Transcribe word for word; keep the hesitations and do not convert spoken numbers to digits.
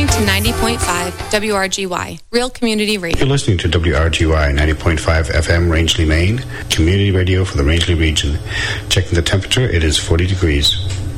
listening to ninety point five W R G Y, Real Community Radio. You're listening to W R G Y ninety point five F M, Rangeley, Maine, community radio for the Rangeley region. Checking the temperature, it is forty degrees.